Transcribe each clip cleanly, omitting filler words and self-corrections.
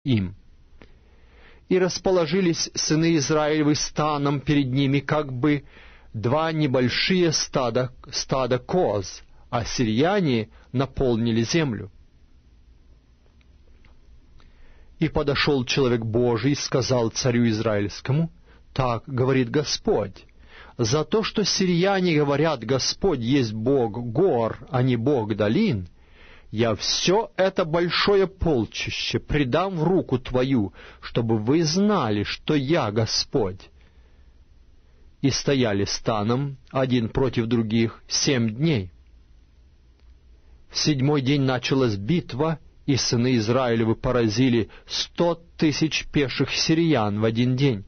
им. И расположились сыны Израилевы станом перед ними, как бы два небольшие стада коз, а сирияне наполнили землю. И подошел человек Божий и сказал царю Израильскому: «Так говорит Господь, за то, что сирияне говорят, Господь есть Бог гор, а не Бог долин, я все это большое полчище предам в руку твою, чтобы вы знали, что я Господь». И стояли станом, один против других, 7 дней. В 7-й день началась битва, и сыны Израилевы поразили 100 000 пеших сириян в один день.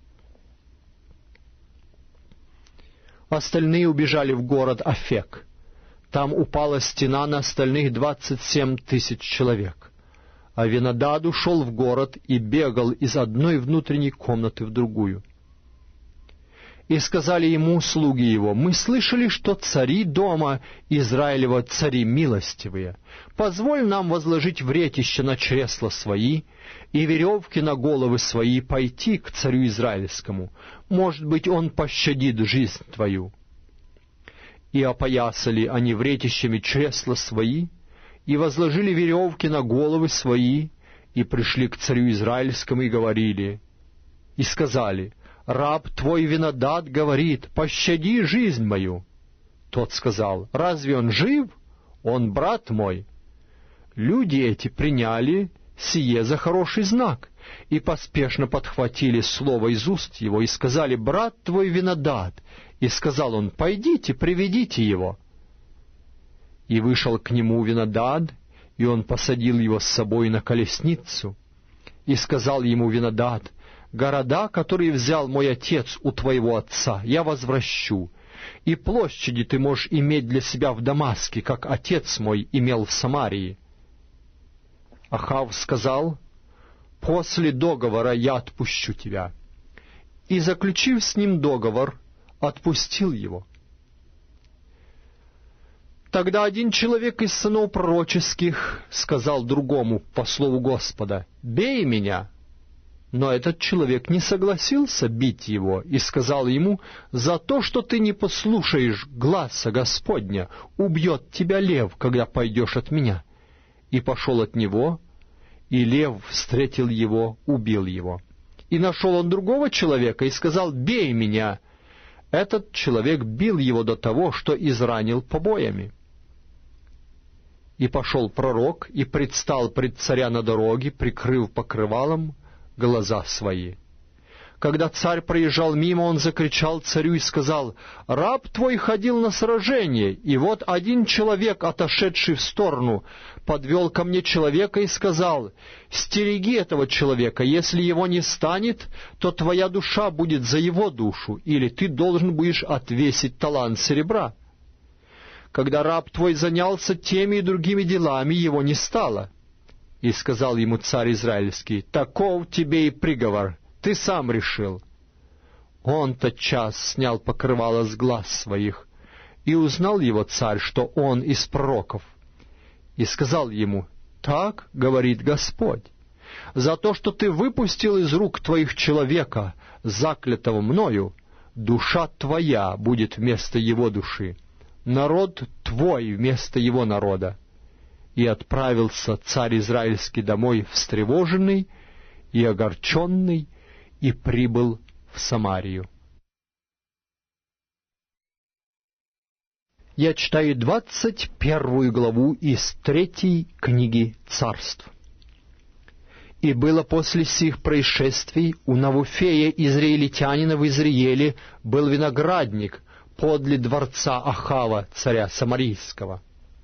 Остальные убежали в город Афек. Там упала стена на остальных 27 000 человек. А Винодад ушел в город и бегал из одной внутренней комнаты в другую. И сказали ему слуги его: «Мы слышали, что цари дома Израилева цари милостивые. Позволь нам возложить вретище на чресла свои и веревки на головы свои, пойти к царю израильскому. Может быть, он пощадит жизнь твою». И опоясали они вретищами чресла свои, и возложили веревки на головы свои, и пришли к царю израильскому и говорили, и сказали: «Раб твой Винодад говорит: пощади жизнь мою». Тот сказал: «Разве он жив? Он брат мой». Люди эти приняли сие за хороший знак, и поспешно подхватили слово из уст его, и сказали: «Брат твой Винодад». И сказал он: «Пойдите, приведите его». И вышел к нему Винодад, и он посадил его с собой на колесницу. И сказал ему Винодад: «Города, которые взял мой отец у твоего отца, я возвращу, и площади ты можешь иметь для себя в Дамаске, как отец мой имел в Самарии». Ахав сказал: «После договора я отпущу тебя». И, заключив с ним договор, отпустил его. Тогда один человек из сынов пророческих сказал другому по слову Господа: «Бей меня». Но этот человек не согласился бить его и сказал ему: «За то, что ты не послушаешь гласа Господня, убьет тебя лев, когда пойдешь от меня». И пошел от него, и лев встретил его, убил его. И нашел он другого человека и сказал: «Бей меня». Этот человек бил его до того, что изранил побоями. И пошел пророк и предстал пред царя на дороге, прикрыв покрывалом глаза свои. Когда царь проезжал мимо, он закричал царю и сказал: «Раб твой ходил на сражение, и вот один человек, отошедший в сторону, подвел ко мне человека и сказал: стереги этого человека, если его не станет, то твоя душа будет за его душу, или ты должен будешь отвесить талант серебра. Когда раб твой занялся теми и другими делами, его не стало». И сказал ему царь израильский: «Таков тебе и приговор, ты сам решил». Он тотчас снял покрывало с глаз своих, и узнал его царь, что он из пророков. И сказал ему: «Так говорит Господь: за то, что ты выпустил из рук твоих человека, заклятого мною, душа твоя будет вместо его души, народ твой вместо его народа». И отправился царь израильский домой встревоженный и огорченный, и прибыл в Самарию. Я читаю 21 главу из 3 книги Царств. «И было после сих происшествий у Навуфея, израильтянина в Израиле, был виноградник подле дворца Ахава, царя Самарийского.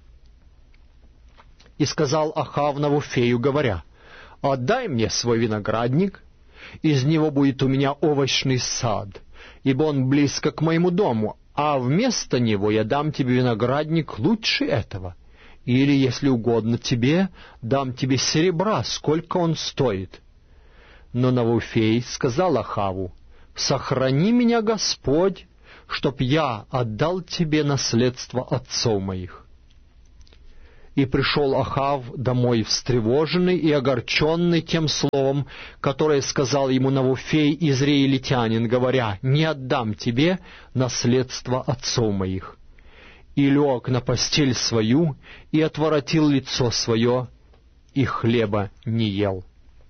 И сказал Ахав Навуфею, говоря: «Отдай мне свой виноградник, из него будет у меня овощный сад, ибо он близко к моему дому, а вместо него я дам тебе виноградник лучше этого. Или, если угодно тебе, дам тебе серебра, сколько он стоит». Но Навуфей сказал Ахаву: «Сохрани меня, Господь, чтоб я отдал тебе наследство отцов моих». И пришел Ахав домой встревоженный и огорченный тем словом, которое сказал ему Навуфей, израильтянин, говоря: «Не отдам тебе наследство отцов моих». И лег на постель свою, и отворотил лицо свое, и хлеба не ел.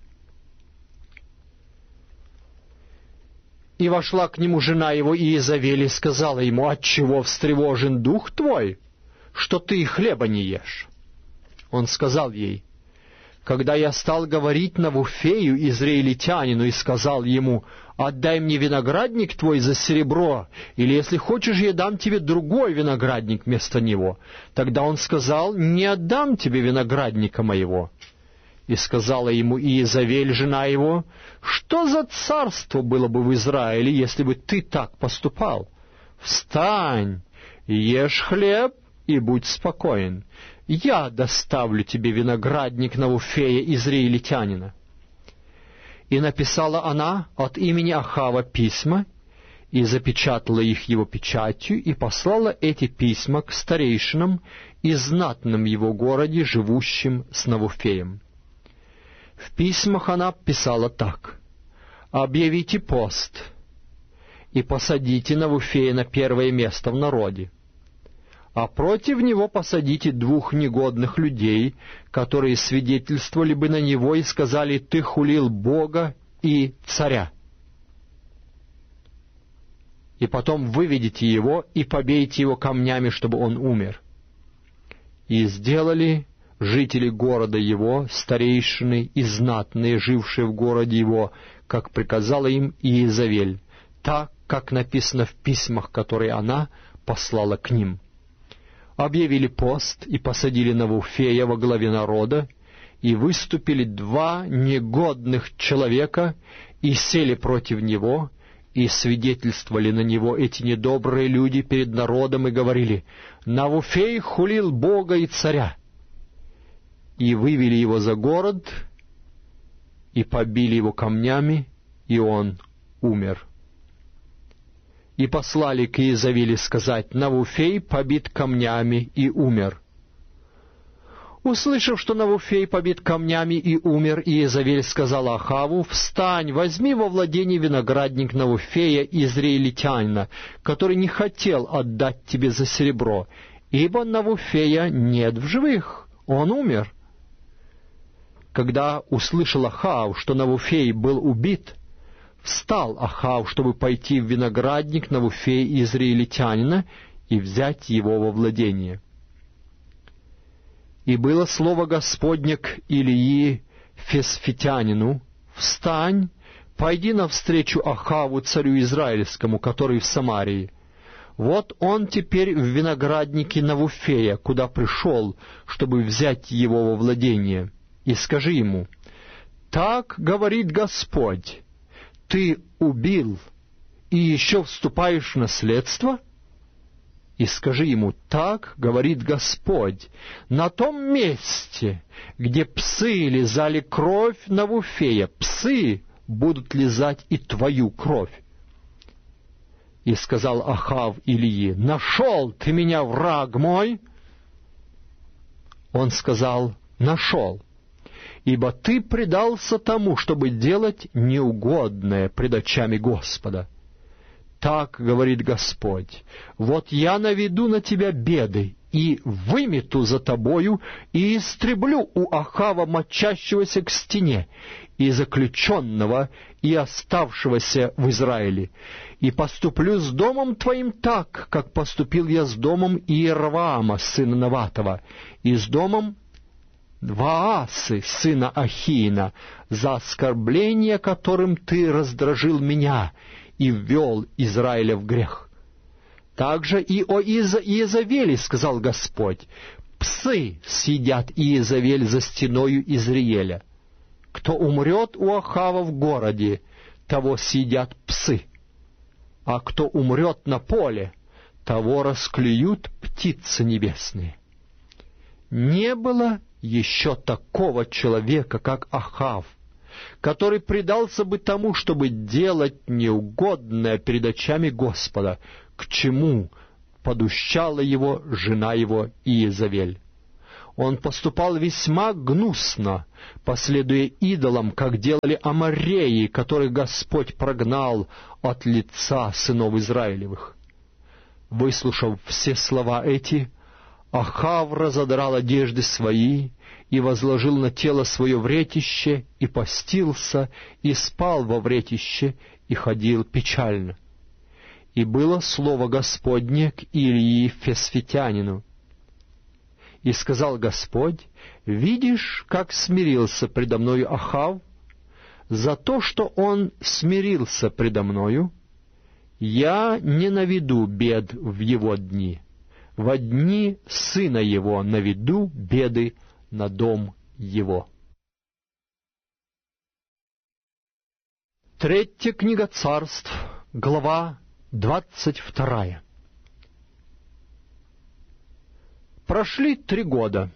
И вошла к нему жена его Иезавель и сказала ему: «Отчего встревожен дух твой, что ты и хлеба не ешь?» Он сказал ей: «Когда я стал говорить Навуфею, израильтянину, и сказал ему: отдай мне виноградник твой за серебро, или, если хочешь, я дам тебе другой виноградник вместо него, тогда он сказал: не отдам тебе виноградника моего». И сказала ему Иезавель, жена его: «Что за царство было бы в Израиле, если бы ты так поступал? Встань, ешь хлеб и будь спокоен. Я доставлю тебе виноградник Навуфея, израильтянина». И написала она от имени Ахава письма, и запечатала их его печатью, и послала эти письма к старейшинам и знатным его городе, живущим с Навуфеем. В письмах она писала так: «Объявите пост и посадите Навуфея на первое место в народе, а против него посадите 2 негодных людей, которые свидетельствовали бы на него и сказали: ты хулил Бога и царя. И потом выведите его и побейте его камнями, чтобы он умер». И сделали жители города его, старейшины и знатные, жившие в городе его, как приказала им Иезавель, так, как написано в письмах, которые она послала к ним. Объявили пост и посадили Навуфея во главе народа, и выступили 2 негодных человека, и сели против него, и свидетельствовали на него эти недобрые люди перед народом, и говорили: «Навуфей хулил Бога и царя». И вывели его за город, и побили его камнями, и он умер. И послали к Иезавели сказать: «Навуфей побит камнями и умер». Услышав, что Навуфей побит камнями и умер, Иезавель сказала Ахаву: «Встань, возьми во владение виноградник Навуфея, израильтянина, который не хотел отдать тебе за серебро, ибо Навуфея нет в живых, он умер». Когда услышал Ахав, что Навуфей был убит, встал Ахав, чтобы пойти в виноградник Навуфея израильтянина и взять его во владение. И было слово Господне к Илии Фесфитянину: «Встань, пойди навстречу Ахаву, царю израильскому, который в Самарии. Вот он теперь в винограднике Навуфея, куда пришел, чтобы взять его во владение. И скажи ему: так говорит Господь, ты убил и еще вступаешь в наследство?» И скажи ему: так говорит Господь, на том месте, где псы лизали кровь Навуфея, псы будут лизать и твою кровь. И сказал Ахав Илии: «Нашел ты меня, враг мой?» Он сказал: «Нашел, ибо ты предался тому, чтобы делать неугодное пред очами Господа. Так говорит Господь: вот я наведу на тебя беды, и вымету за тобою, и истреблю у Ахава, мочащегося к стене, и заключенного, и оставшегося в Израиле, и поступлю с домом твоим так, как поступил я с домом Иеровоама, сына Наватова, и с домом Ваасы, сына Ахиина, за оскорбление, которым ты раздражил меня и ввел Израиля в грех. Также и о Иезавели сказал Господь: псы съедят Иезавель за стеною Израиля. Кто умрет у Ахава в городе, того съедят псы, а кто умрет на поле, того расклюют птицы небесные. Не было еще такого человека, как Ахав, который предался бы тому, чтобы делать неугодное перед очами Господа, к чему подущала его жена его Иезавель. Он поступал весьма гнусно, последуя идолам, как делали амореи, которых Господь прогнал от лица сынов Израилевых. Выслушав все слова эти, Ахав разодрал одежды свои и возложил на тело свое вретище, и постился, и спал во вретище, и ходил печально. И было слово Господне к Илии Фесфитянину. И сказал Господь: «Видишь, как смирился предо мною Ахав? За то, что он смирился предо мною, я не наведу бед в его дни. Во дни сына его наведу беды на дом его». Третья книга Царств, глава 22. Прошли 3 года,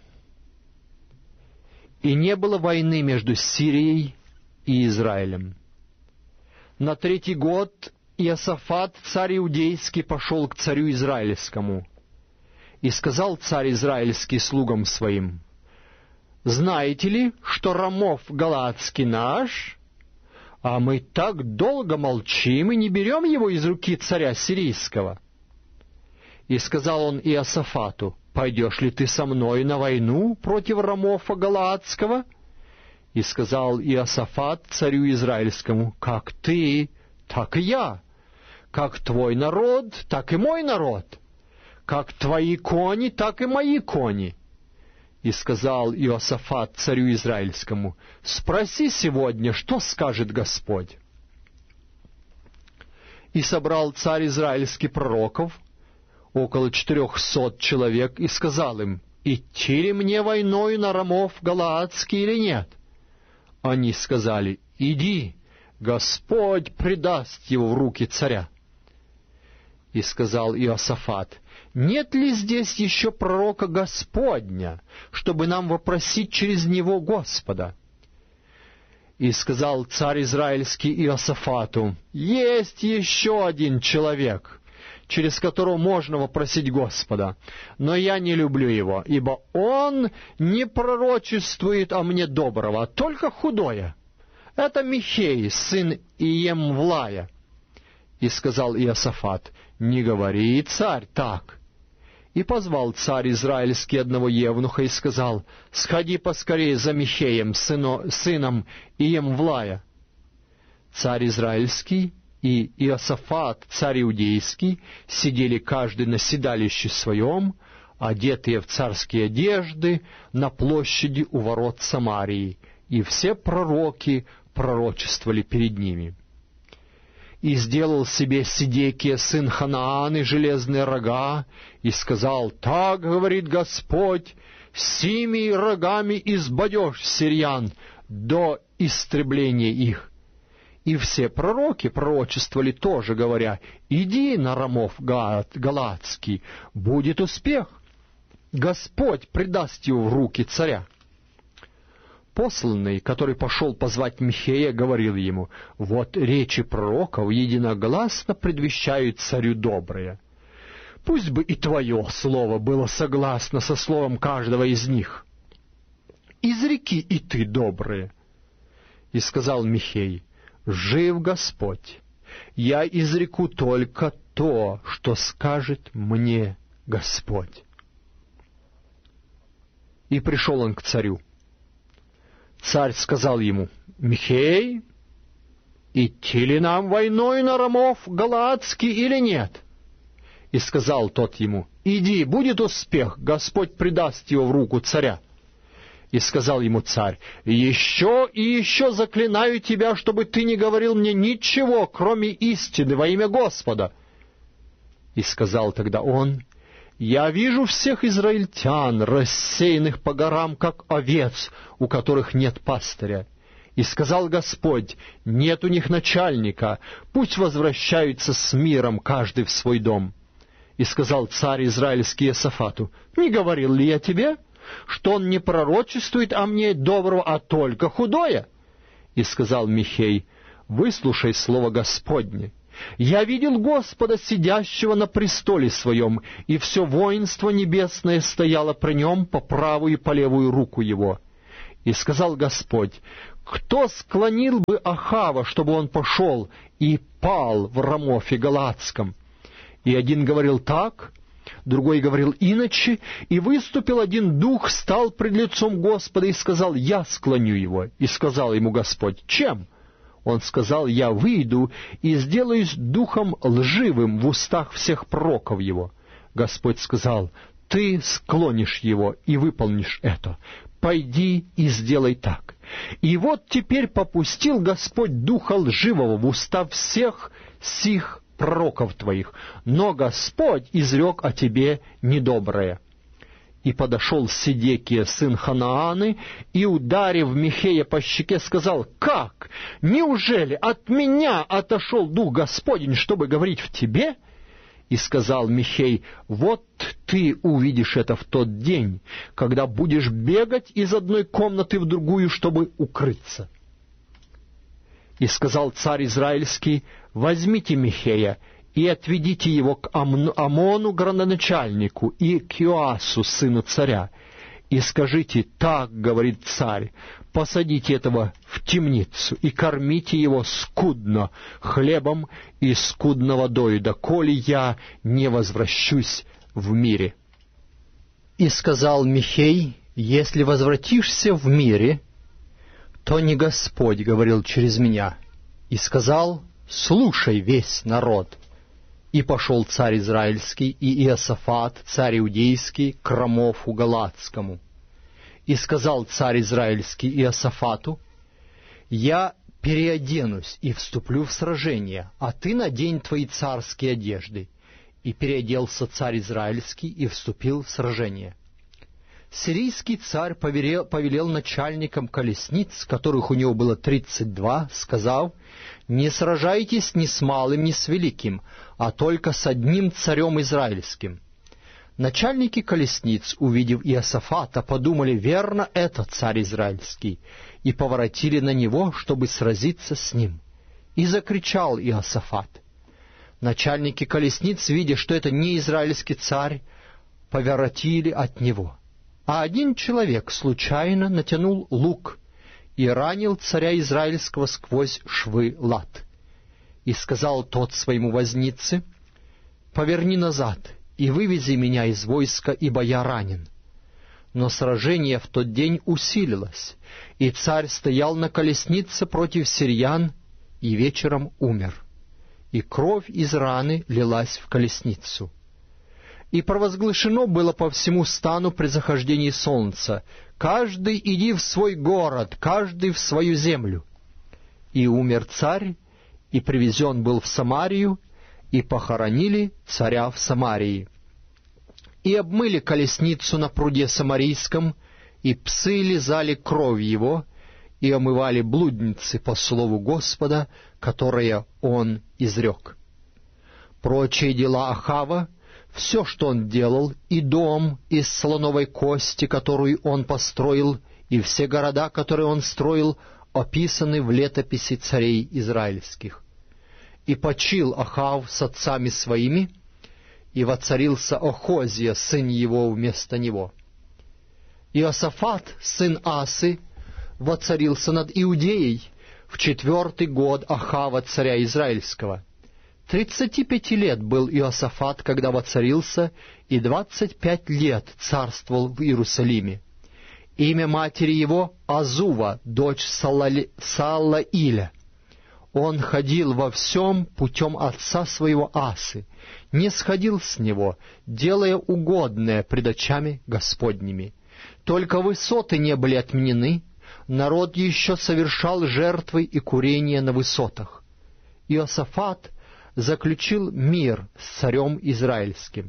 и не было войны между Сирией и Израилем. На 3-й год Иосафат, царь иудейский, пошел к царю израильскому. И сказал царь израильский слугам своим: «Знаете ли, что Рамов галаадский наш? А мы так долго молчим и не берем его из руки царя сирийского». И сказал он Иосафату: «Пойдешь ли ты со мной на войну против Рамофа галаадского?» И сказал Иосафат царю израильскому: «Как ты, так и я, как твой народ, так и мой народ, как твои кони, так и мои кони». И сказал Иосафат царю израильскому: «Спроси сегодня, что скажет Господь». И собрал царь израильский пророков, около 400 человек, и сказал им: «Идти ли мне войною на Рамов галаадский или нет?» Они сказали: «Иди, Господь предаст его в руки царя». И сказал Иосафат: «Нет ли здесь еще пророка Господня, чтобы нам вопросить через него Господа?» И сказал царь израильский Иосафату: «Есть еще один человек, через которого можно вопросить Господа, но я не люблю его, ибо он не пророчествует о мне доброго, а только худое. Это Михей, сын Иемвлая». И сказал Иосафат: «Не говори, царь, так». И позвал царь израильский одного евнуха и сказал: «Сходи поскорее за Михеем, сыном Иемвлая». Царь израильский и Иосафат, царь иудейский, сидели каждый на седалище своем, одетые в царские одежды, на площади у ворот Самарии, и все пророки пророчествовали перед ними. И сделал себе Сидекия, сын Ханааны, железные рога, и сказал: «Так говорит Господь, сими рогами избадешь сириян до истребления их». И все пророки пророчествовали тоже, говоря: «Иди на Рамов галаадский, будет успех, Господь предаст его в руки царя». Посланный, который пошел позвать Михея, говорил ему: «Вот речи пророков единогласно предвещают царю доброе. Пусть бы и твое слово было согласно со словом каждого из них. Изреки и ты доброе». И сказал Михей: «Жив Господь, я изреку только то, что скажет мне Господь». И пришел он к царю. Царь сказал ему: «Михей, идти ли нам войной на Рамов галаадский или нет?» И сказал тот ему: «Иди, будет успех, Господь предаст его в руку царя». И сказал ему царь: «Еще и еще заклинаю тебя, чтобы ты не говорил мне ничего, кроме истины, во имя Господа». И сказал тогда он: «Я вижу всех израильтян, рассеянных по горам, как овец, у которых нет пастыря. И сказал Господь: нет у них начальника, пусть возвращаются с миром каждый в свой дом». И сказал царь израильский Иосафату: «Не говорил ли я тебе, что он не пророчествует о мне доброго, а только худое?» И сказал Михей: «Выслушай слово Господне. Я видел Господа, сидящего на престоле своем, и все воинство небесное стояло при нем по правую и по левую руку его. И сказал Господь: кто склонил бы Ахава, чтобы он пошел и пал в Рамофе Галаадском? И один говорил так, другой говорил иначе, и выступил один дух, стал пред лицом Господа и сказал: я склоню его. И сказал ему Господь: чем? Он сказал: я выйду и сделаюсь духом лживым в устах всех пророков его. Господь сказал: ты склонишь его и выполнишь это. Пойди и сделай так. И вот теперь попустил Господь духа лживого в уста всех сих пророков твоих, но Господь изрек о тебе недоброе. И подошел Седекия, сын Ханааны, и, ударив Михея по щеке, сказал: как? Неужели от меня отошел Дух Господень, чтобы говорить в тебе? И сказал Михей: вот ты увидишь это в тот день, когда будешь бегать из одной комнаты в другую, чтобы укрыться. И сказал царь Израильский: возьмите Михея и отведите его к Амону, градоначальнику, и к Иоасу, сыну царя, и скажите: так говорит царь, посадите этого в темницу и кормите его скудно хлебом и скудно водою, доколе я не возвращусь в мире. И сказал Михей: если возвратишься в мире, то не Господь говорил через меня. И сказал: слушай весь народ. И пошел царь Израильский и Иосафат, царь Иудейский, к Рамофу Галаадскому. И сказал царь Израильский Иосафату: я переоденусь и вступлю в сражение, а ты надень твои царские одежды. И переоделся царь Израильский и вступил в сражение. Сирийский царь повелел начальникам колесниц, которых у него было 32, сказав: не сражайтесь ни с малым, ни с великим, а только с одним царем израильским. Начальники колесниц, увидев Иосафата, подумали: верно, это царь израильский, и поворотили на него, чтобы сразиться с ним. И закричал Иосафат. Начальники колесниц, видя, что это не израильский царь, поворотили от него. А один человек случайно натянул лук и ранил царя израильского сквозь швы лат. И сказал тот своему вознице: поверни назад и вывези меня из войска, ибо я ранен. Но сражение в тот день усилилось, и царь стоял на колеснице против сириян, и вечером умер. И кровь из раны лилась в колесницу. И провозглашено было по всему стану при захождении солнца: каждый иди в свой город, каждый в свою землю. И умер царь, и привезен был в Самарию, и похоронили царя в Самарии. И обмыли колесницу на пруде Самарийском, и псы лизали кровь его, и омывали блудницы по слову Господа, которое он изрек. Прочие дела Ахава, все, что он делал, и дом из слоновой кости, которую он построил, и все города, которые он строил, описаны в летописи царей израильских. И почил Ахав с отцами своими, и воцарился Охозия, сын его, вместо него. Иосафат, сын Асы, воцарился над Иудеей в 4-й год Ахава, царя израильского. 35 лет был Иосафат, когда воцарился, и 25 лет царствовал в Иерусалиме. Имя матери его — Азува, дочь Салаиля. Он ходил во всем путем отца своего Асы, не сходил с него, делая угодное пред очами Господними. Только высоты не были отменены, народ еще совершал жертвы и курения на высотах. Иосафат заключил мир с царем израильским.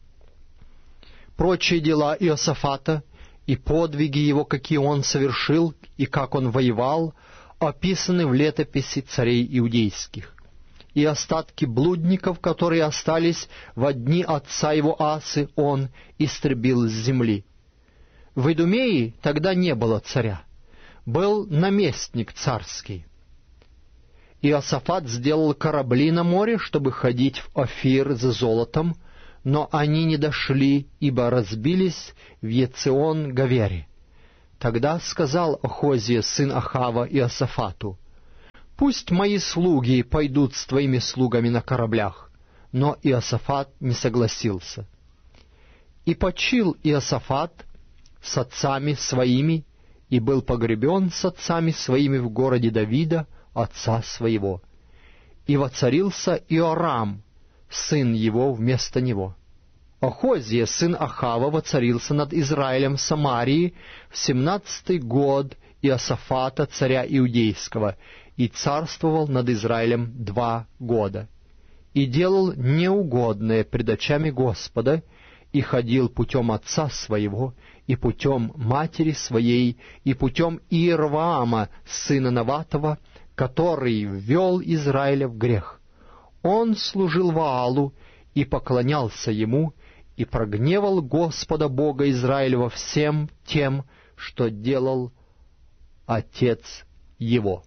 Прочие дела Иосафата и подвиги его, какие он совершил, и как он воевал, описаны в летописи царей иудейских. И остатки блудников, которые остались во дни отца его Асы, он истребил с земли. В Идумее тогда не было царя, был наместник царский. Иосафат сделал корабли на море, чтобы ходить в Офир за золотом, но они не дошли, ибо разбились в Ецион-Гавере. Тогда сказал Ахозия, сын Ахава, Иосафату: «Пусть мои слуги пойдут с твоими слугами на кораблях». Но Иосафат не согласился. И почил Иосафат с отцами своими, и был погребен с отцами своими в городе Давида, отца своего. И воцарился Иорам, сын его, вместо него. Ахозия, сын Ахава, воцарился над Израилем в Самарии в 17-й год Иосафата, царя Иудейского, и царствовал над Израилем 2 года. И делал неугодное пред очами Господа, и ходил путем отца своего, и путем матери своей, и путем Иеровоама, сына Наватова, который ввел Израиля в грех. Он служил Ваалу и поклонялся ему, и прогневал Господа Бога Израилева всем тем, что делал отец его.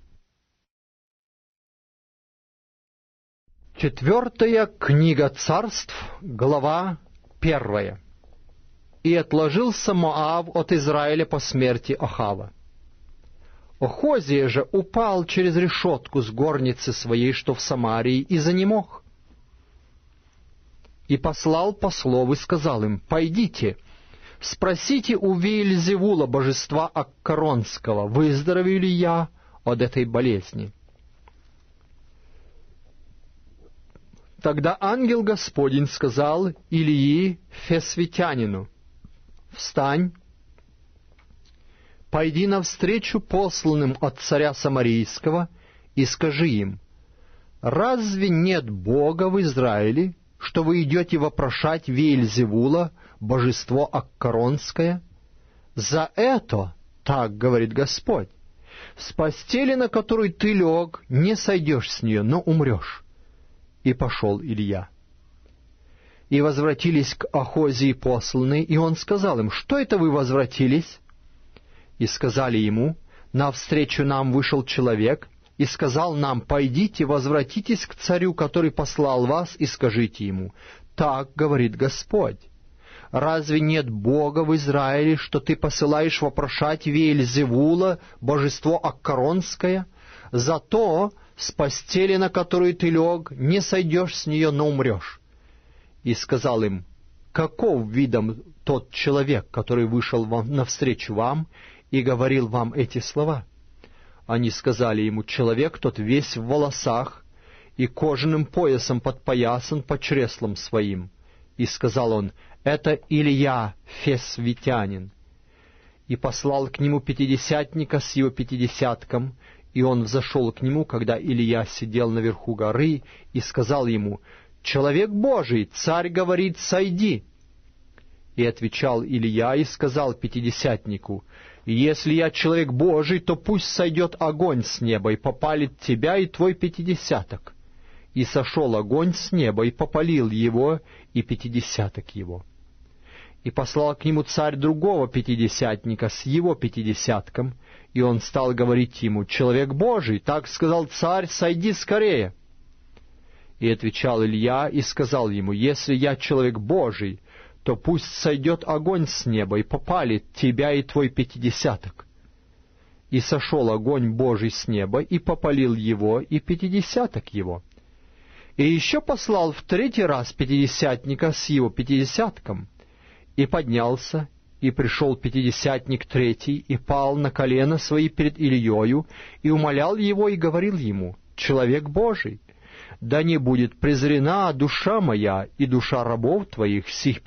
4 книга Царств, глава 1. «И отложился Моав от Израиля по смерти Ахава. Ахозия же упал через решетку с горницы своей, что в Самарии, и занемог. И послал послов и сказал им: «Пойдите, спросите у Веельзевула, божества Аккаронского, выздоровею ли я от этой болезни». Тогда ангел Господень сказал Илии Фесвитянину: «Встань, пойди навстречу посланным от царя Самарийского и скажи им: разве нет Бога в Израиле, что вы идете вопрошать Веельзевула, божество Аккаронское? За это, так говорит Господь, с постели, на которую ты лег, не сойдешь с нее, но умрешь». И пошел Илья. И возвратились к Ахозии посланные, и он сказал им: «Что это вы возвратились?» И сказали ему: «Навстречу нам вышел человек, и сказал нам: пойдите, возвратитесь к царю, который послал вас, и скажите ему: так говорит Господь, разве нет Бога в Израиле, что ты посылаешь вопрошать Веельзевула, божество Аккаронское? Зато с постели, на которую ты лег, не сойдешь с нее, но умрешь». И сказал им: «Каков видом тот человек, который вышел навстречу вам и говорил вам эти слова?» Они сказали ему: «Человек тот весь в волосах, и кожаным поясом подпоясан по чреслам своим». И сказал он: «Это Илья Фесвитянин». И послал к нему пятидесятника с его пятидесятком, и он взошел к нему, когда Илья сидел наверху горы, и сказал ему: «Человек Божий, царь говорит: сойди». И отвечал Илья и сказал пятидесятнику: «Если я человек Божий, то пусть сойдет огонь с неба и попалит тебя и твой пятидесяток». И сошел огонь с неба и попалил его и пятидесяток его. И послал к нему царь другого пятидесятника с его пятидесятком, и он стал говорить ему: «Человек Божий, так сказал царь: сойди скорее». И отвечал Илья и сказал ему: «Если я человек Божий, то пусть сойдет огонь с неба и попалит тебя и твой пятидесяток». И сошел огонь Божий с неба и попалил его и пятидесяток его. И еще послал в 3-й раз пятидесятника с его пятидесятком. И поднялся, и пришел пятидесятник 3-й, и пал на колено свои перед Ильею, и умолял его, и говорил ему: «Человек Божий, да не будет презрена душа моя и душа рабов твоих, сих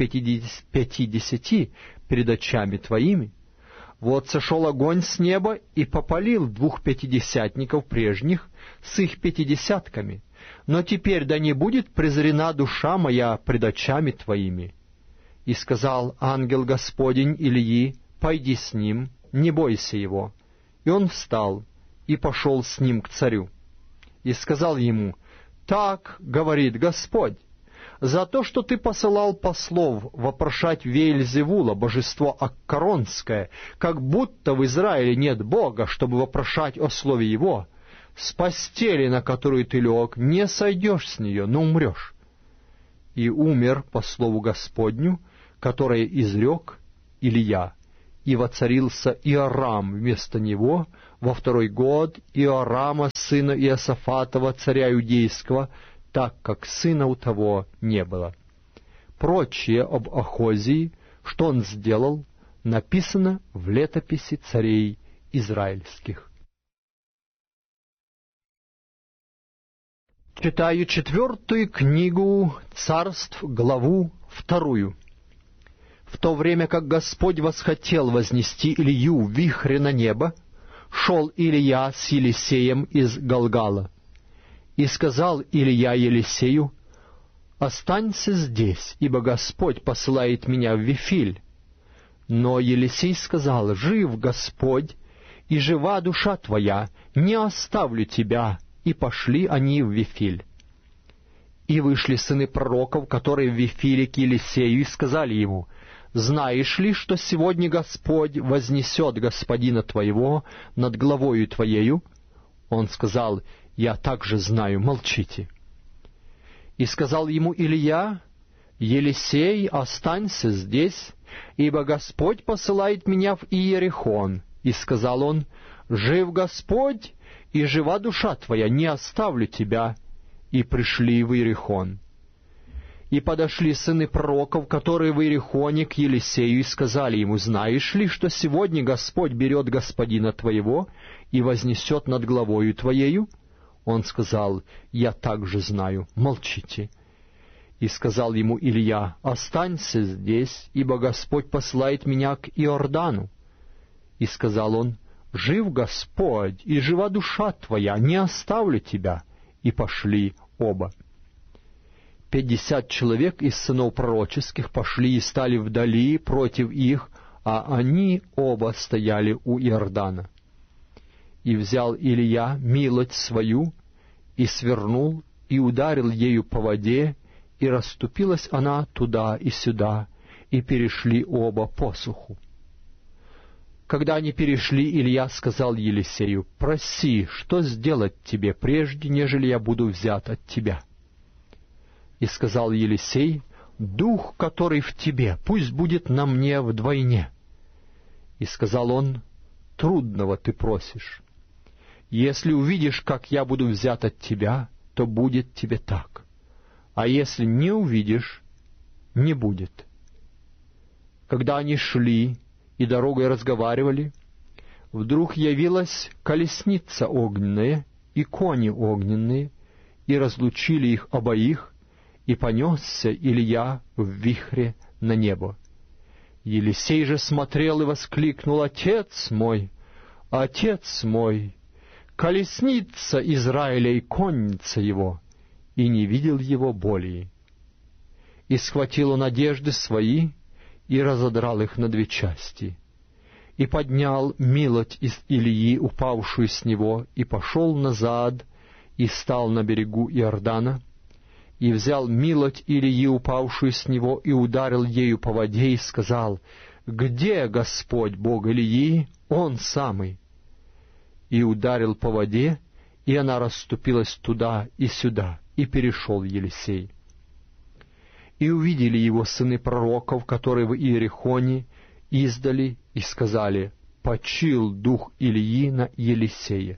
50 перед очами твоими. Вот сошел огонь с неба и попалил 2 пятидесятников прежних с их пятидесятками, но теперь да не будет презрена душа моя пред очами твоими». И сказал ангел Господень Илии: «Пойди с ним, не бойся его». И он встал и пошел с ним к царю. И сказал ему: «Так говорит Господь, за то, что ты посылал послов вопрошать Веельзевула, божество Аккаронское, как будто в Израиле нет Бога, чтобы вопрошать о слове его, с постели, на которую ты лег, не сойдешь с нее, но умрешь. И умер по слову Господню, которое изрек Илия, и воцарился Иорам вместо него во 2-й год Иорама, сына Иосафатова, царя Иудейского, так как сына у того не было. Прочее об Ахозии, что он сделал, написано в летописи царей израильских. Читаю 4 книгу Царств, главу 2. В то время как Господь восхотел вознести Илью в вихре на небо, шел Илия с Елисеем из Галгала. И сказал Илия Елисею: «Останься здесь, ибо Господь посылает меня в Вифиль». Но Елисей сказал: «Жив Господь, и жива душа твоя, не оставлю тебя». И пошли они в Вифиль. И вышли сыны пророков, которые в Вифиле, к Елисею, и сказали ему: «Знаешь ли, что сегодня Господь вознесет господина твоего над главою твоею?» Он сказал: «Я также знаю, молчите». И сказал ему Илия: «Елисей, останься здесь, ибо Господь посылает меня в Иерихон». И сказал он: «Жив Господь, и жива душа твоя, не оставлю тебя». И пришли в Иерихон. И подошли сыны пророков, которые в Иерихоне, к Елисею, и сказали ему: «Знаешь ли, что сегодня Господь берет господина твоего и вознесет над главою твоею?» Он сказал: «Я также знаю, молчите». И сказал ему Илия: «Останься здесь, ибо Господь посылает меня к Иордану». И сказал он: «Жив Господь, и жива душа твоя, не оставлю тебя». И пошли оба. 50 человек из сынов пророческих пошли и стали вдали против их, а они оба стояли у Иордана. И взял Илия милость свою, и свернул, и ударил ею по воде, и расступилась она туда и сюда, и перешли оба посуху. Когда они перешли, Илия сказал Елисею: «Проси, что сделать тебе, прежде нежели я буду взят от тебя». И сказал Елисей: «Дух, который в тебе, пусть будет на мне вдвойне». И сказал он: «Трудного ты просишь. Если увидишь, как я буду взят от тебя, то будет тебе так. А если не увидишь, не будет». Когда они шли и дорогой разговаривали, вдруг явилась колесница огненная и кони огненные, и разлучили их обоих, и понесся Илия в вихре на небо. Елисей же смотрел и воскликнул: «Отец мой, отец мой! Колесница Израиля и конница его!» И не видел его более. И схватил он одежды свои, и разодрал их на 2 части, и поднял милоть из Илии, упавшую с него, и пошел назад, и стал на берегу Иордана, и взял милоть Илии, упавшую с него, и ударил ею по воде, и сказал: «Где Господь, Бог Илии? Он самый». И ударил по воде, и она расступилась туда и сюда, и перешел Елисей. И увидели его сыны пророков, которые в Иерихоне, издали, и сказали: «Почил дух Илии на Елисея».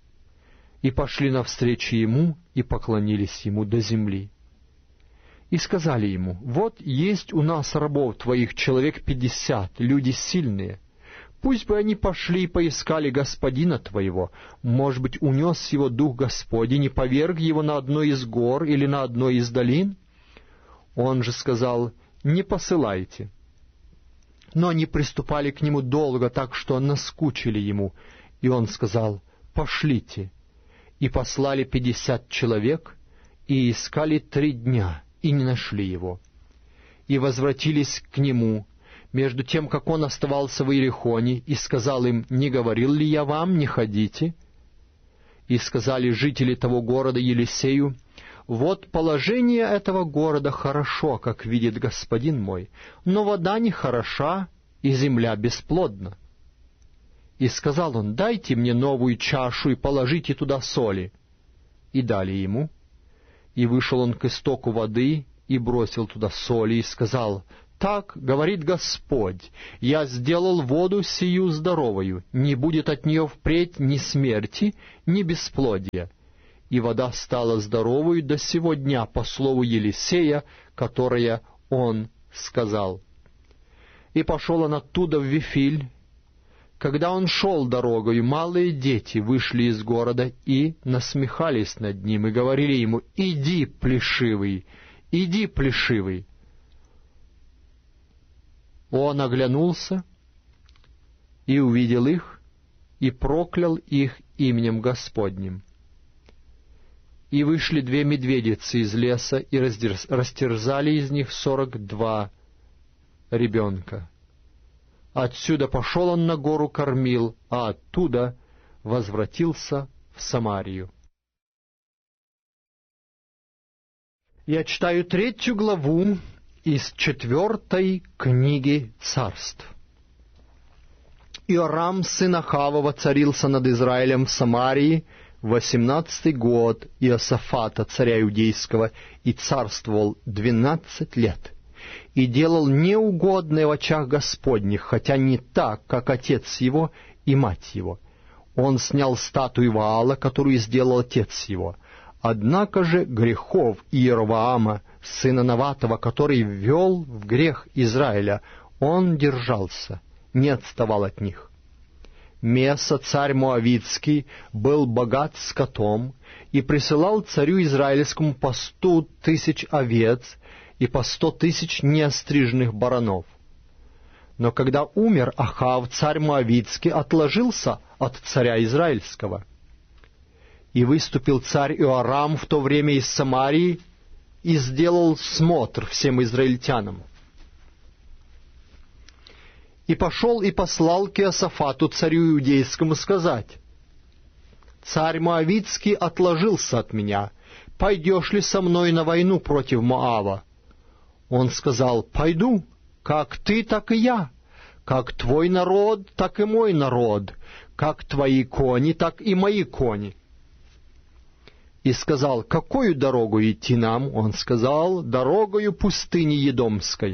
И пошли навстречу ему, и поклонились ему до земли. И сказали ему: «Вот есть у нас рабов твоих человек 50, люди сильные. Пусть бы они пошли и поискали господина твоего. Может быть, унес его дух Господень и поверг его на одной из гор или на одной из долин?» Он же сказал: «Не посылайте». Но они приступали к нему долго, так что наскучили ему. И он сказал: «Пошлите». И послали 50 человек, и искали 3 дня, и не нашли его. И возвратились к нему, между тем, как он оставался в Иерихоне, и сказал им: «Не говорил ли я вам, не ходите?» И сказали жители того города Елисею: «Вот положение этого города хорошо, как видит господин мой, но вода нехороша, и земля бесплодна». И сказал он: «Дайте мне новую чашу и положите туда соли». И дали ему. И вышел он к истоку воды и бросил туда соли, и сказал: «Так говорит Господь, я сделал воду сию здоровою, не будет от нее впредь ни смерти, ни бесплодия». И вода стала здоровою до сего дня, по слову Елисея, которое он сказал. И пошел он оттуда в Вифиль. Когда он шел дорогою, малые дети вышли из города и насмехались над ним, и говорили ему: «Иди, плешивый, иди, плешивый». Он оглянулся и увидел их, и проклял их именем Господним. И вышли 2 медведицы из леса, и растерзали из них 42 ребенка. Отсюда пошел он на гору Кормил, а оттуда возвратился в Самарию. Я читаю 3 главу из 4 книги Царств. Иорам, сын Ахава, воцарился над Израилем в Самарии 18 год Иосафата, царя иудейского, и царствовал 12 лет. И делал неугодное в очах Господних, хотя не так, как отец его и мать его. Он снял статую Ваала, которую сделал отец его. Однако же грехов Иеровоама, сына Наватова, который ввел в грех Израиля, он держался, не отставал от них. Меса, царь Моавитский, был богат скотом и присылал царю израильскому по 100 000 овец и по 100 000 неостриженных баранов. Но когда умер Ахав, царь Моавитский отложился от царя израильского. И выступил царь Иорам в то время из Самарии и сделал смотр всем израильтянам. И пошел и послал к Иосафату, царю иудейскому, сказать: «Царь Моавитский отложился от меня, пойдешь ли со мной на войну против Моава?» Он сказал: «Пойду, как ты, так и я, как твой народ, так и мой народ, как твои кони, так и мои кони». И сказал: «Какую дорогу идти нам?» Он сказал: «Дорогою пустыни Едомской».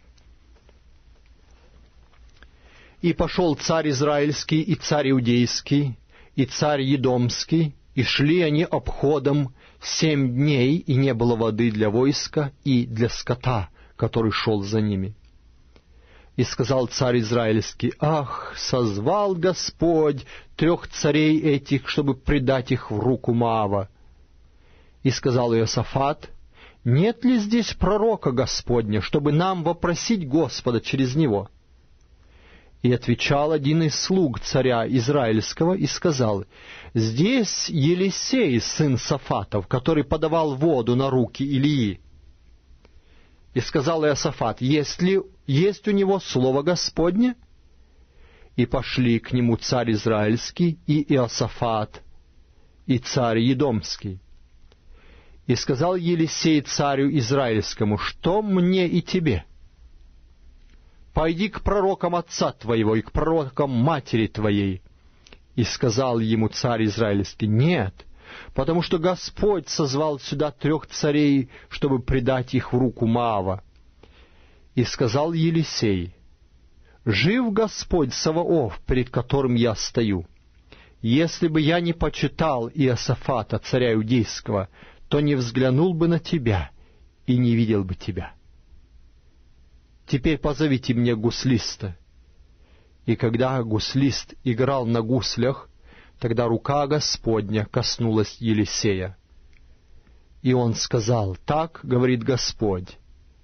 И пошел царь израильский, и царь иудейский, и царь едомский, и шли они обходом 7 дней, и не было воды для войска и для скота, который шел за ними. И сказал царь израильский: «Ах, созвал Господь 3 царей этих, чтобы предать их в руку Моава». И сказал Иосафат: «Нет ли здесь пророка Господня, чтобы нам вопросить Господа через него?» И отвечал один из слуг царя израильского и сказал: «Здесь Елисей, сын Сафатов, который подавал воду на руки Илии». И сказал Иосафат: «Есть у него слово Господне?» И пошли к нему царь израильский, и Иосафат, и царь едомский. И сказал Елисей царю израильскому: «Что мне и тебе? Пойди к пророкам отца твоего и к пророкам матери твоей». И сказал ему царь израильский: «Нет, потому что Господь созвал сюда 3 царей, чтобы предать их в руку Моава». И сказал Елисей: «Жив Господь Саваоф, перед которым я стою, если бы я не почитал Иосафата, царя иудейского, то не взглянул бы на тебя и не видел бы тебя. Теперь позовите мне гуслиста». И когда гуслист играл на гуслях, тогда рука Господня коснулась Елисея. И он сказал: «Так говорит Господь: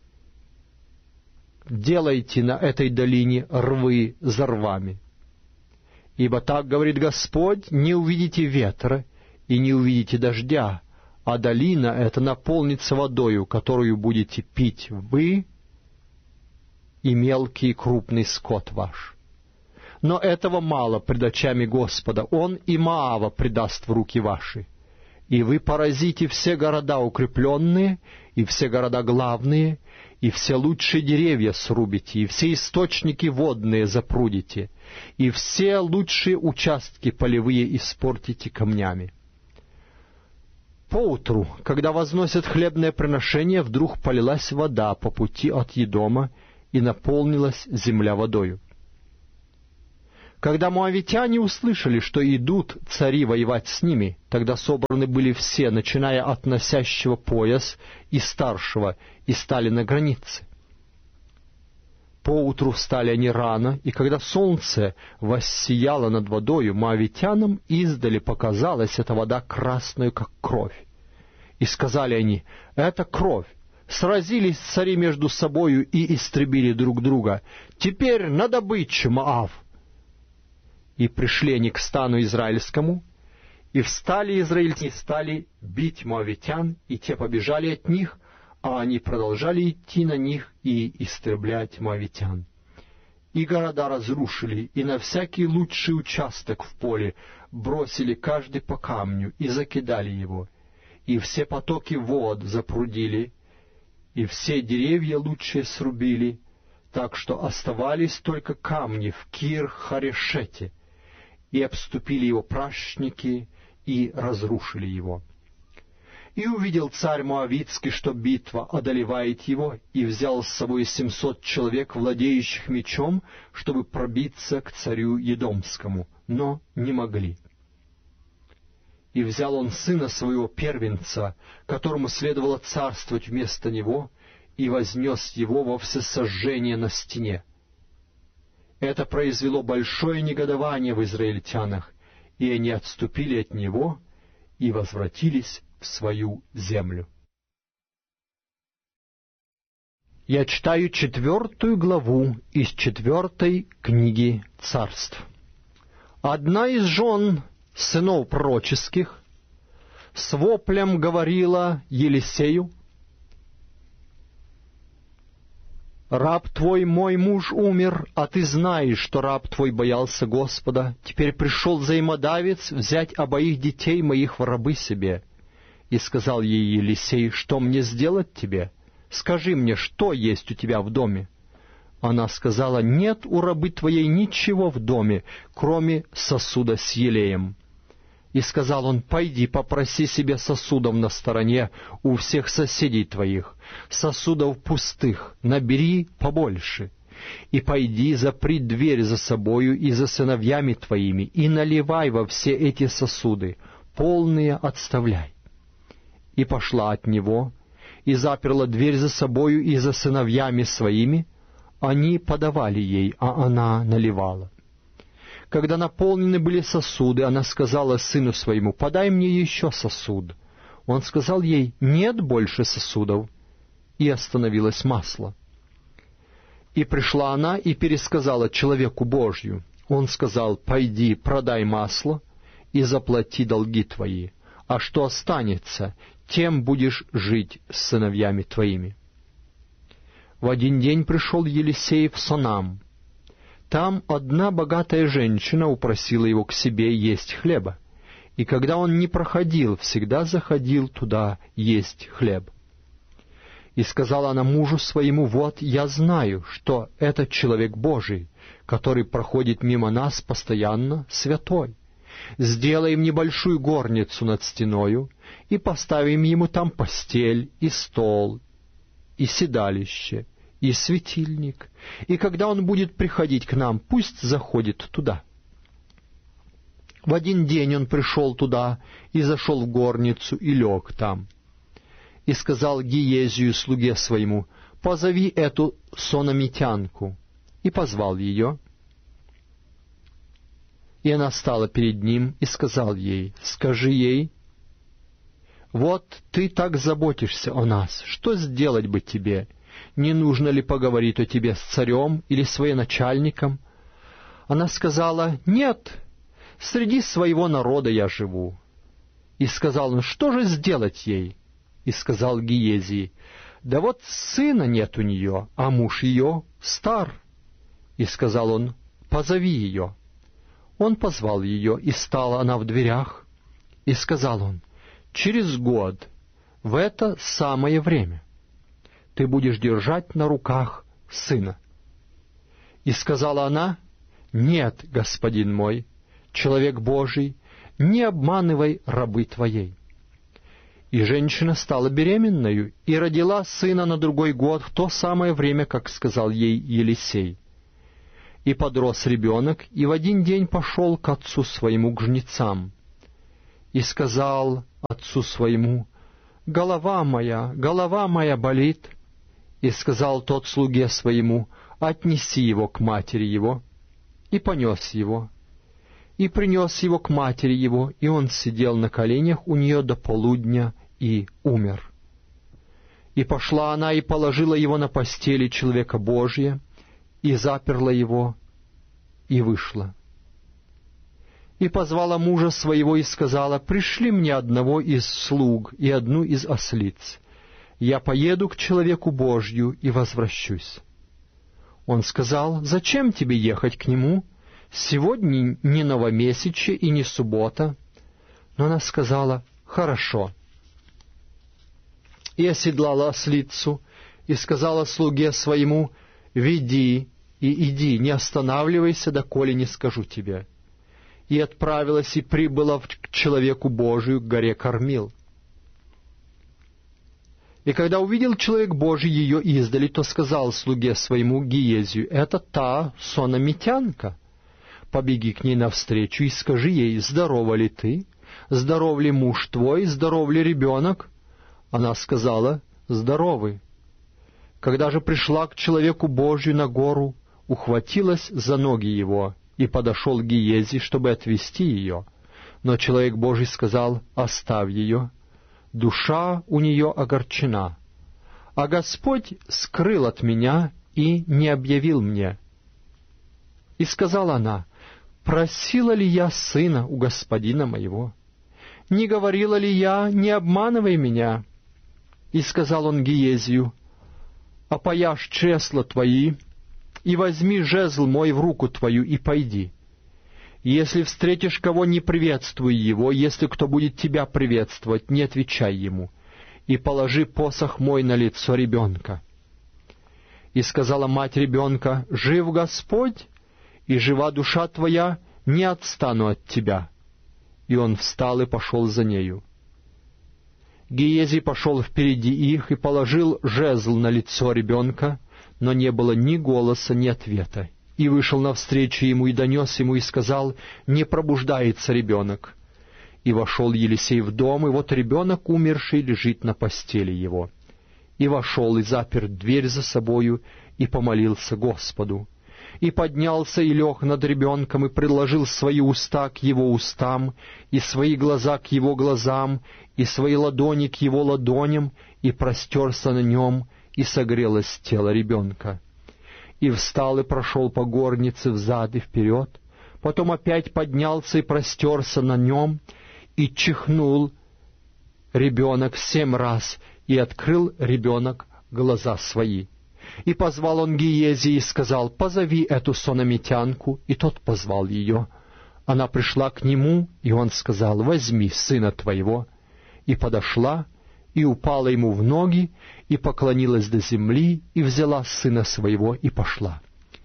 делайте на этой долине рвы за рвами. Ибо так говорит Господь: не увидите ветра и не увидите дождя, а долина эта наполнится водою, которую будете пить вы и мелкий и крупный скот ваш. Но этого мало пред очами Господа, Он и Моава предаст в руки ваши. И вы поразите все города укрепленные, и все города главные, и все лучшие деревья срубите, и все источники водные запрудите, и все лучшие участки полевые испортите камнями. Поутру, когда возносят хлебное приношение, вдруг полилась вода по пути от Едома, и наполнилась земля водою. Когда моавитяне услышали, что идут цари воевать с ними, тогда собраны были все, начиная от носящего пояс и старшего, и стали на границе. Поутру встали они рано, и когда солнце воссияло над водою, моавитянам издали показалась эта вода красною, как кровь. И сказали они: «Это кровь». Сразились цари между собою и истребили друг друга. Теперь на добычу, Моав! И пришли они к стану израильскому, и встали израильтяне, и стали бить моавитян, и те побежали от них, а они продолжали идти на них и истреблять моавитян. И города разрушили, и на всякий лучший участок в поле бросили каждый по камню, и закидали его, и все потоки вод запрудили, и все деревья лучшие срубили, так что оставались только камни в Кир-Харешете, и обступили его пращники, и разрушили его. И увидел царь Моавитский, что битва одолевает его, и взял с собой 700 человек, владеющих мечом, чтобы пробиться к царю Едомскому, но не могли. И взял он сына своего первенца, которому следовало царствовать вместо него, и вознес его во всесожжение на стене. Это произвело большое негодование в израильтянах, и они отступили от него и возвратились в свою землю. Я читаю 4 главу из 4 книги Царств. Одна из жен сынов пророческих с воплем говорила Елисею: «Раб твой, мой муж, умер, а ты знаешь, что раб твой боялся Господа. Теперь пришел взаимодавец взять обоих детей моих в рабы себе». И сказал ей Елисей: «Что мне сделать тебе? Скажи мне, что есть у тебя в доме?» Она сказала: «Нет у рабы твоей ничего в доме, кроме сосуда с елеем». И сказал он: «Пойди, попроси себе сосудов на стороне у всех соседей твоих, сосудов пустых, набери побольше. И пойди, запри дверь за собою и за сыновьями твоими, и наливай во все эти сосуды, полные отставляй». И пошла от него, и заперла дверь за собою и за сыновьями своими. Они подавали ей, а она наливала. Когда наполнены были сосуды, она сказала сыну своему: «Подай мне еще сосуд». Он сказал ей: «Нет больше сосудов». И остановилось масло. И пришла она и пересказала человеку Божью. Он сказал: «Пойди, продай масло и заплати долги твои, а что останется, тем будешь жить с сыновьями твоими». В один день пришел Елисей в Сонам. Там одна богатая женщина упросила его к себе есть хлеба, и когда он не проходил, всегда заходил туда есть хлеб. И сказала она мужу своему: «Вот я знаю, что этот человек Божий, который проходит мимо нас постоянно, святой. Сделаем небольшую горницу над стеною, и поставим ему там постель, и стол, и седалище, и светильник, и когда он будет приходить к нам, пусть заходит туда». В один день он пришел туда, и зашел в горницу, и лег там. И сказал Гиезию, слуге своему: «Позови эту сономитянку». И позвал ее. И она стала перед ним, и сказал ей: «Скажи ей: вот ты так заботишься о нас, что сделать бы тебе? Не нужно ли поговорить о тебе с царем или с военачальником?» Она сказала: «Нет, среди своего народа я живу». И сказал он: «Что же сделать ей?» И сказал Гиезии: «Да вот сына нет у нее, а муж ее стар». И сказал он: «Позови ее». Он позвал ее, и стала она в дверях. И сказал он: «Через год, в это самое время, ты будешь держать на руках сына». И сказала она: «Нет, господин мой, человек Божий, не обманывай рабы твоей». И женщина стала беременною и родила сына на другой год в то самое время, как сказал ей Елисей. И подрос ребенок, и в один день пошел к отцу своему, к жнецам, и сказал отцу своему: голова моя болит». И сказал тот слуге своему: отнеси его к матери его. И понес его. И принес его к матери его, и он сидел на коленях у нее до полудня и умер. И пошла она и положила его на постели человека Божия, и заперла его, и вышла. И позвала мужа своего и сказала: пришли мне одного из слуг и одну из ослиц. Я поеду к человеку Божью и возвращусь. Он сказал: зачем тебе ехать к нему? Сегодня не новомесячье и не суббота. Но она сказала: хорошо. И оседлала ослицу, и сказала слуге своему: веди и иди, не останавливайся, доколе не скажу тебе. И отправилась и прибыла к человеку Божию, к горе Кормил. И когда увидел человек Божий ее издали, то сказал слуге своему Гиезию: это та сунамитянка. Побеги к ней навстречу и скажи ей: здорова ли ты? Здоров ли муж твой? Здоров ли ребенок? Она сказала: здоровы. Когда же пришла к человеку Божию на гору, ухватилась за ноги его, и подошел Гиези, чтобы отвести ее. Но человек Божий сказал: оставь ее, душа у нее огорчена, а Господь скрыл от меня и не объявил мне. И сказала она: просила ли я сына у господина моего? Не говорила ли я: не обманывай меня? И сказал он Гиезию: опояшь чресла твои, и возьми жезл мой в руку твою, и пойди. Если встретишь кого, не приветствуй его, если кто будет тебя приветствовать, не отвечай ему, и положи посох мой на лицо ребенка. И сказала мать ребенка: жив Господь, и жива душа твоя, не отстану от тебя. И он встал и пошел за нею. Гиези пошел впереди их и положил жезл на лицо ребенка, но не было ни голоса, ни ответа. И вышел навстречу ему и донес ему и сказал: не пробуждается ребенок. И вошел Елисей в дом, и вот ребенок умерший лежит на постели его. И вошел и запер дверь за собою, и помолился Господу. И поднялся и лег над ребенком, и приложил свои уста к его устам, и свои глаза к его глазам, и свои ладони к его ладоням, и простерся на нем, и согрелось тело ребенка. И встал и прошел по горнице взад и вперед, потом опять поднялся и простерся на нем, и чихнул ребенок 7 раз, и открыл ребенок глаза свои. И позвал он Гиези и сказал: позови эту сунамитянку, и тот позвал ее. Она пришла к нему, и он сказал: возьми сына твоего. И подошла, и упала ему в ноги, и поклонилась до земли, и взяла сына своего, и пошла.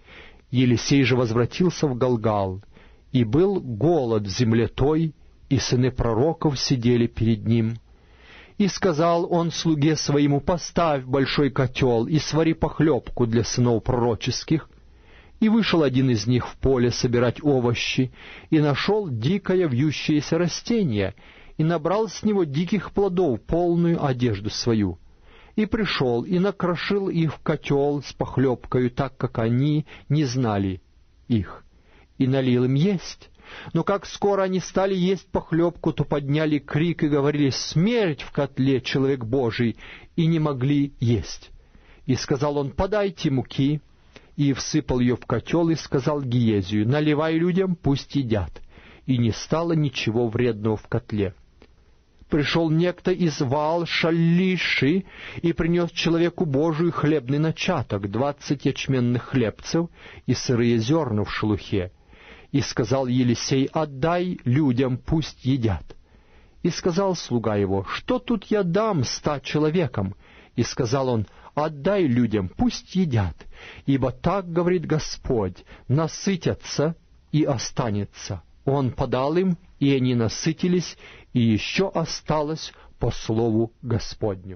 Елисей же возвратился в Галгал, и был голод в земле той, и сыны пророков сидели перед ним. И сказал он слуге своему: поставь большой котел и свари похлебку для сынов пророческих. И вышел один из них в поле собирать овощи, и нашел дикое вьющееся растение, и набрал с него диких плодов полную одежду свою. И пришел, и накрошил их в котел с похлебкою, так как они не знали их, и налил им есть. Но как скоро они стали есть похлебку, то подняли крик и говорили: смерть в котле, человек Божий, и не могли есть. И сказал он: подайте муки, и всыпал ее в котел, и сказал Гиезию: наливай людям, пусть едят. И не стало ничего вредного в котле. Пришел некто из Ваал-Шалиши и принес человеку Божию хлебный начаток, 20 ячменных хлебцев и сырые зерна в шелухе. И сказал Елисей: отдай людям, пусть едят. И сказал слуга его: что тут я дам 100 человекам? И сказал он: отдай людям, пусть едят, ибо так, говорит Господь, насытятся и останется. Он подал им, и они насытились, и еще осталось по слову Господню».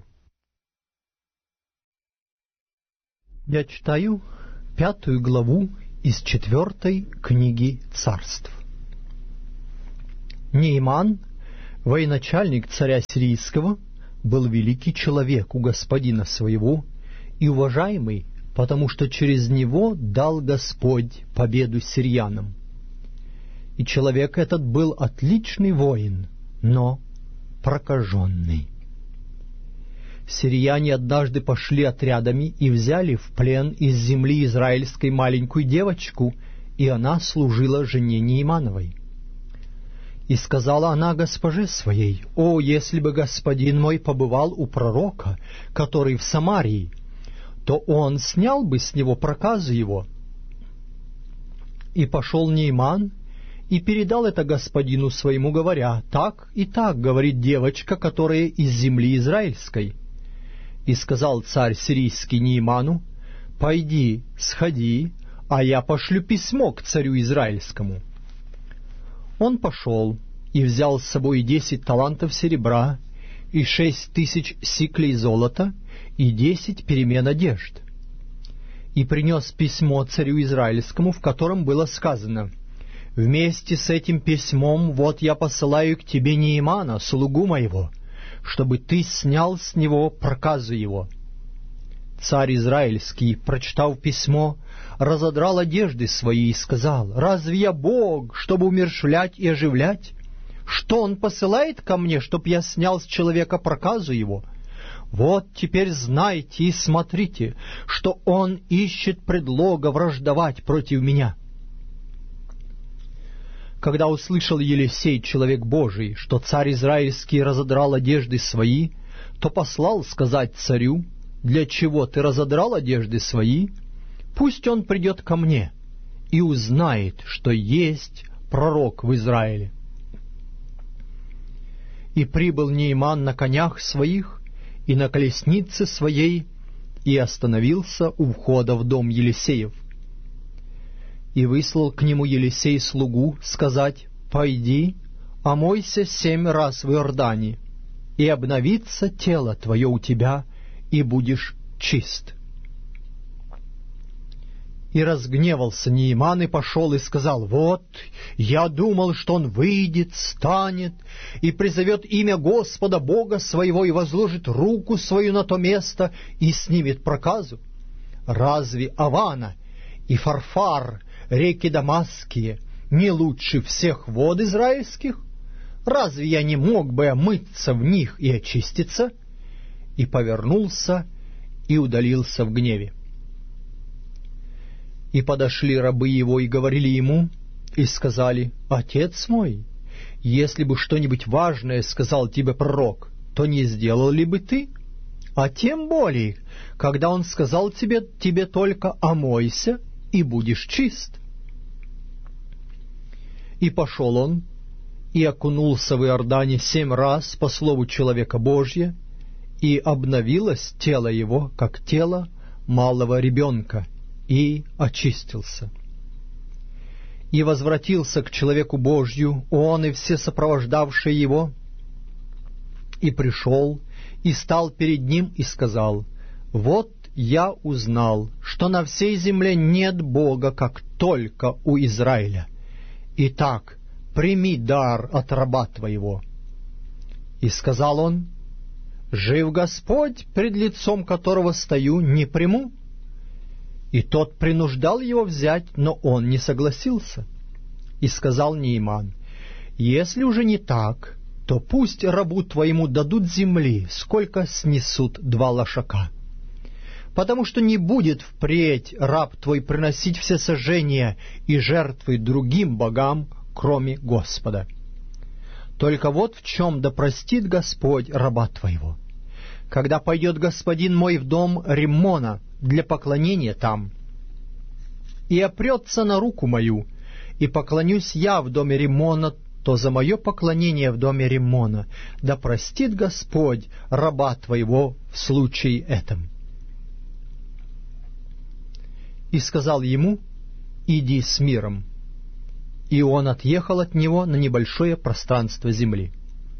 Я читаю 5 главу из 4 книги Царств. Нейман, военачальник царя сирийского, был великий человек у господина своего и уважаемый, потому что через него дал Господь победу сириянам. И человек этот был отличный воин, но прокаженный. Сирияне однажды пошли отрядами и взяли в плен из земли израильской маленькую девочку, и она служила жене Неймановой. И сказала она госпоже своей: «О, если бы господин мой побывал у пророка, который в Самарии, то он снял бы с него проказу его». И пошел Нейман и передал это господину своему, говоря: «Так и так говорит девочка, которая из земли израильской». И сказал царь сирийский Нейману: «Пойди, сходи, а я пошлю письмо к царю израильскому». Он пошел и взял с собой 10 талантов серебра, и 6000 сиклей золота, и 10 перемен одежд. И принес письмо царю израильскому, в котором было сказано: «Вместе с этим письмом вот я посылаю к тебе Неймана, слугу моего, чтобы ты снял с него проказу его». Царь израильский, прочитав письмо, разодрал одежды свои и сказал: «Разве я Бог, чтобы умерщвлять и оживлять? Что он посылает ко мне, чтоб я снял с человека проказу его? Вот теперь знайте и смотрите, что он ищет предлога враждовать против меня». Когда услышал Елисей, человек Божий, что царь израильский разодрал одежды свои, то послал сказать царю: «Для чего ты разодрал одежды свои? Пусть он придет ко мне и узнает, что есть пророк в Израиле». И прибыл Нейман на конях своих и на колеснице своей, и остановился у входа в дом Елисеев. И выслал к нему Елисей слугу сказать: «Пойди, омойся 7 раз в Иордане, и обновится тело твое у тебя, и будешь чист». И разгневался Нейман и пошел и сказал: «Вот, я думал, что он выйдет, станет и призовет имя Господа Бога своего и возложит руку свою на то место и снимет проказу. Разве Авана и Фарфар, реки Дамасские, не лучше всех вод израильских? Разве я не мог бы омыться в них и очиститься?» И повернулся и удалился в гневе. И подошли рабы его и говорили ему, и сказали: «Отец мой, если бы что-нибудь важное сказал тебе пророк, то не сделал ли бы ты? А тем более, когда он сказал тебе только омойся, и будешь чист». И пошел он, и окунулся в Иордане 7 раз по слову человека Божия, и обновилось тело его, как тело малого ребенка, и очистился. И возвратился к человеку Божью он и все сопровождавшие его, и пришел, и стал перед ним, и сказал: «Вот я узнал, что на всей земле нет Бога, как только у Израиля. Итак, прими дар от раба твоего». И сказал он: «Жив Господь, пред лицом которого стою, не приму». И тот принуждал его взять, но он не согласился. И сказал Нейман: «Если уже не так, то пусть рабу твоему дадут земли, сколько снесут 2 лошака. Потому что не будет впредь раб твой приносить всесожжения и жертвы другим богам, кроме Господа. Только вот в чем да простит Господь раба твоего. Когда пойдет господин мой в дом Риммона для поклонения там, и опрется на руку мою, и поклонюсь я в доме Риммона, то за мое поклонение в доме Риммона да простит Господь раба твоего в случае этом». и сказал ему: «Иди с миром». И он отъехал от него на небольшое пространство земли.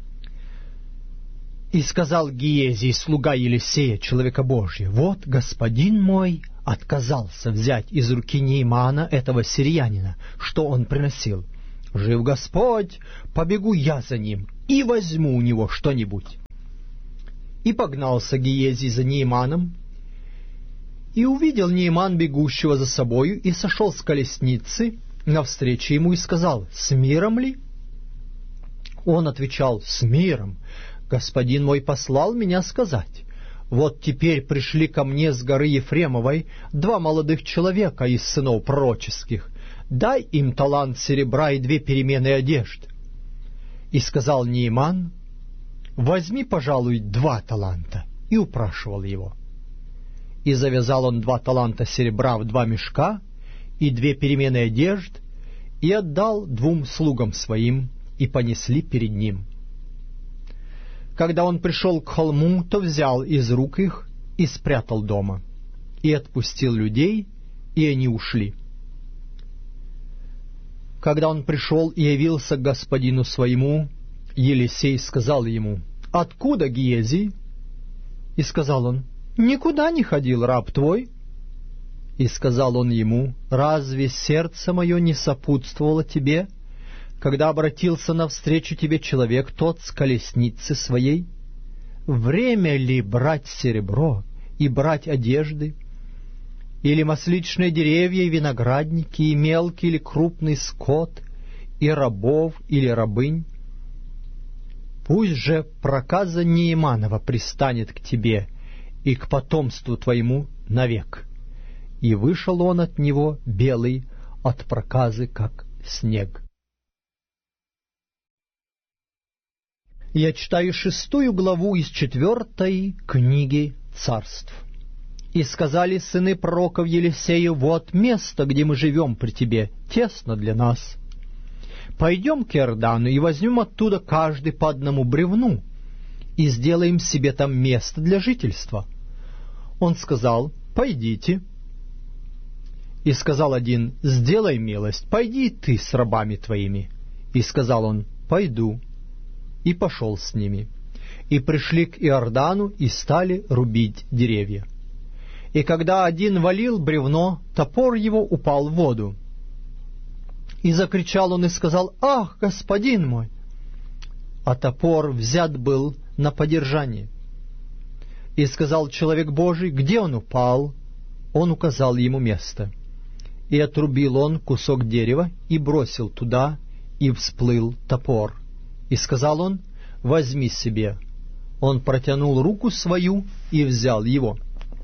И сказал Гиезий, слуга Елисея, человека Божия: «Вот господин мой отказался взять из руки Неймана, этого сириянина, что он приносил. Жив Господь, побегу я за ним и возьму у него что-нибудь». И погнался Гиезий за Нейманом, и увидел Нейман бегущего за собою, и сошел с колесницы навстречу ему и сказал: «С миром ли?» Он отвечал: «С миром. Господин мой послал меня сказать: вот теперь пришли ко мне с горы Ефремовой 2 молодых человека из сынов пророческих. Дай им талант серебра и 2 перемены одежд». И сказал Нейман: «Возьми, пожалуй, 2 таланта». И упрашивал его. И завязал он 2 таланта серебра в 2 мешка и 2 перемены одежд, и отдал 2 слугам своим, и понесли перед ним. Когда он пришел к холму, то взял из рук их и спрятал дома, и отпустил людей, и они ушли. Когда он пришел и явился к господину своему, Елисей сказал ему: «Откуда Гиезий?» И сказал он: «Никуда не ходил раб твой». И сказал он ему: «Разве сердце мое не сопутствовало тебе, когда обратился навстречу тебе человек тот с колесницы своей? Время ли брать серебро и брать одежды, или масличные деревья и виноградники, и мелкий или крупный скот, и рабов или рабынь? Пусть же проказа Нейманова пристанет к тебе и к потомству твоему навек». И вышел он от него белый от проказы, как снег. Я читаю 6 главу из 4 книги Царств. «И сказали сыны пророков Елисею: вот место, где мы живем при тебе, тесно для нас. Пойдем к Иордану и возьмем оттуда каждый по 1 бревну, и сделаем себе там место для жительства». Он сказал: «Пойдите». И сказал один: «Сделай милость, пойди ты с рабами твоими». И сказал он: «Пойду». И пошел с ними. И пришли к Иордану и стали рубить деревья. И когда один валил бревно, топор его упал в воду. И закричал он и сказал: «Ах, господин мой!» А топор взят был на подержание. И сказал человек Божий: «Где он упал?» Он указал ему место. И отрубил он кусок дерева и бросил туда, и всплыл топор. И сказал он: «Возьми себе». Он протянул руку свою и взял его.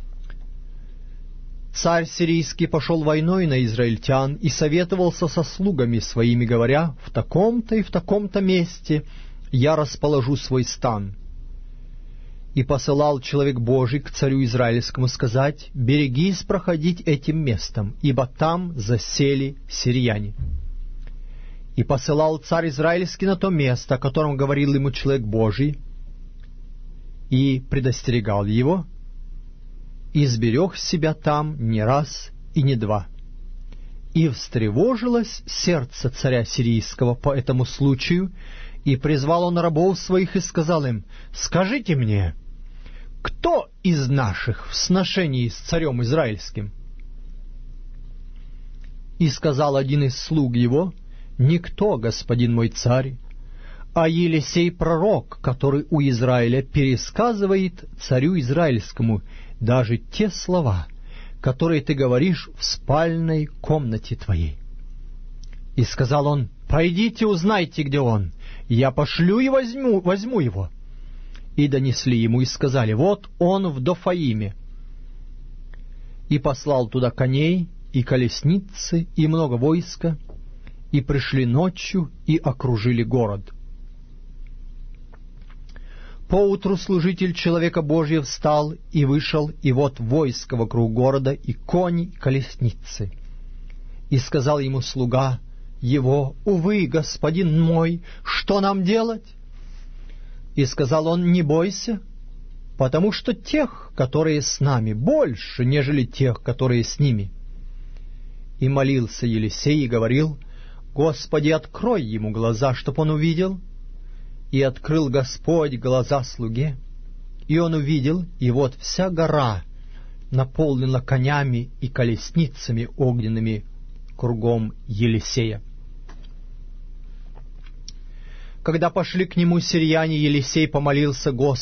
Царь сирийский пошел войной на израильтян и советовался со слугами своими, говоря: в таком-то и в таком-то месте я расположу свой стан. И посылал человек Божий к царю израильскому сказать: берегись проходить этим местом, ибо там засели сирияне. И посылал царь израильский на то место, о котором говорил ему человек Божий, и предостерегал его, и сберег себя там не раз и не 2. И встревожилось сердце царя сирийского по этому случаю, и призвал он рабов своих и сказал им: «Скажите мне, кто из наших в сношении с царем израильским?» И сказал один из слуг его: «Никто, господин мой царь, а Елисей пророк, который у Израиля пересказывает царю израильскому даже те слова, которые ты говоришь в спальной комнате твоей». И сказал он: «Пойдите, узнайте, где он, я пошлю и возьму его». И донесли ему и сказали: «Вот он в Дофаиме». И послал туда коней и колесницы и много войска, и пришли ночью и окружили город. Поутру служитель человека Божия встал и вышел, и вот войско вокруг города, и кони, и колесницы. И сказал ему слуга его: «Увы, господин мой, что нам делать?» И сказал он: «Не бойся, потому что тех, которые с нами, больше, нежели тех, которые с ними». И молился Елисей и говорил: «Господи, открой ему глаза, чтоб он увидел». И открыл Господь глаза слуге, и он увидел, и вот вся гора наполнена конями и колесницами огненными кругом Елисея. Когда пошли к нему сирияне, Елисей помолился Господу